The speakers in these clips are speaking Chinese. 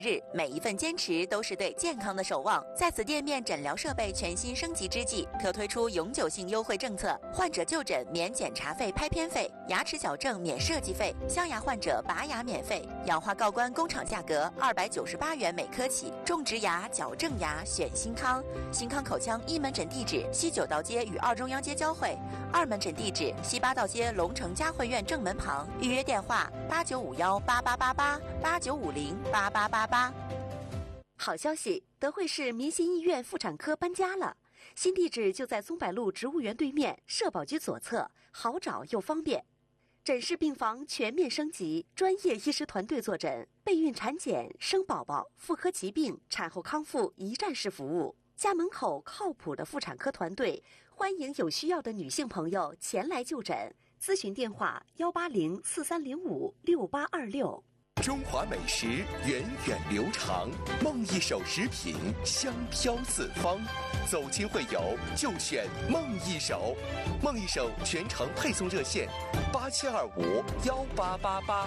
日，每一份坚持都是对健康的守望。在此店面诊疗设备全新升级之际，可推出永久性优惠政策：患者就诊免检查费、拍片费；牙齿矫正免设计费；镶牙患者拔牙免费；氧化锆关工厂价格298元每颗起；种植牙、矫正牙选新康。新康口腔一门诊地址西九道街与二中央街交汇，二门诊地址西八道街龙城嘉汇苑正门旁。预约电话8951888889508888。 好消息，德惠市民心医院妇产科搬家了，新地址就在松柏路植物园对面，社保局左侧，好找又方便。诊室病房全面升级，专业医师团队坐诊，备孕产检、生宝宝、妇科疾病、产后康复一站式服务。家门口靠谱的妇产科团队，欢迎有需要的女性朋友前来就诊。咨询电话18043056826。 中华美食源远流长，梦一手食品香飘四方。走亲会友就选梦一手，梦一手全程配送热线87251888。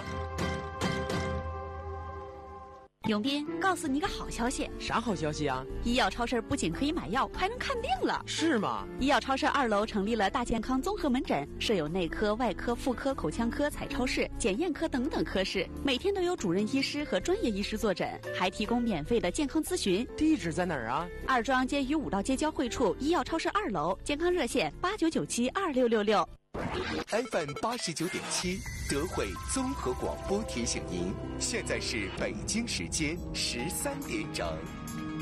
永斌，告诉你个好消息。 啥好消息啊？ 医药超市不仅可以买药，还能看病了。 是吗？ 医药超市2楼成立了大健康综合门诊，设有内科、外科、妇科、口腔科、彩超室、检验科等等科室，每天都有主任医师和专业医师坐诊，还提供免费的健康咨询。 地址在哪儿啊？ 二中央街与五道街交汇处，医药超市2楼，健康热线89972666。 FM 89.7，德惠综合广播提醒您，现在是北京时间13点整。